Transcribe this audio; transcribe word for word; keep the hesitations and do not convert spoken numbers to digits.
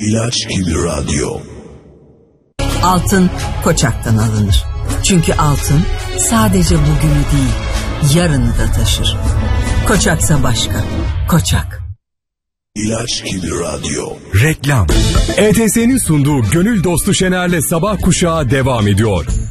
İlaç gibi radyo. Altın Koçak'tan alınır. Çünkü altın sadece bugünü değil, yarını da taşır. Koçaksa başka. Koçak. İlaç gibi radyo. Reklam. E T S'nin sunduğu Gönül Dostu Şener'le Sabah Kuşağı devam ediyor.